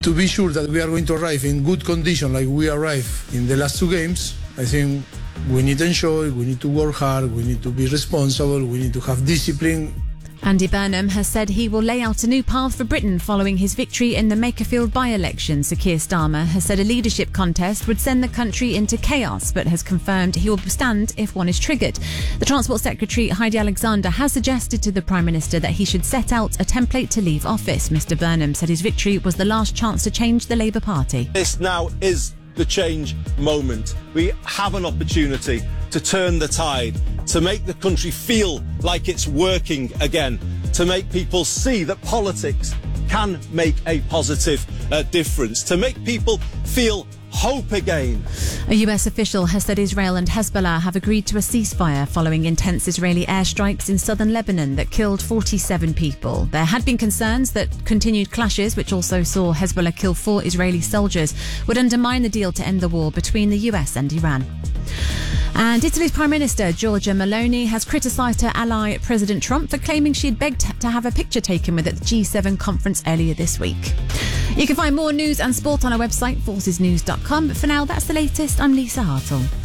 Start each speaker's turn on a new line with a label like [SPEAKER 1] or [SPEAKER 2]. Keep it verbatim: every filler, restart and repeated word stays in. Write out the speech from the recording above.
[SPEAKER 1] to be sure that we are going to arrive in good condition like we arrived in the last two games, I think we need to enjoy, we need to work hard, we need to be responsible, we need to have discipline.
[SPEAKER 2] Andy Burnham has said he will lay out a new path for Britain following his victory in the Makerfield by-election. Sir Keir Starmer has said a leadership contest would send the country into chaos, but has confirmed he will stand if one is triggered. The Transport Secretary, Heidi Alexander, has suggested to the Prime Minister that he should set out a template to leave office. Mr Burnham said his victory was the last chance to change the Labour Party.
[SPEAKER 3] This now is the change moment. We have an opportunity to turn the tide, to make the country feel like it's working again, to make people see that politics can make a positive uh, difference, to make people feel hope again.
[SPEAKER 2] A U S official has said Israel and Hezbollah have agreed to a ceasefire following intense Israeli airstrikes in southern Lebanon that killed forty-seven people. There had been concerns that continued clashes, which also saw Hezbollah kill four Israeli soldiers, would undermine the deal to end the war between the U S and Iran. And Italy's Prime Minister, Giorgia Meloni, has criticised her ally, President Trump, for claiming she had begged to have a picture taken with at the G seven conference earlier this week. You can find more news and sport on our website, forces news dot com. But for now, that's the latest. I'm Lisa Hartle.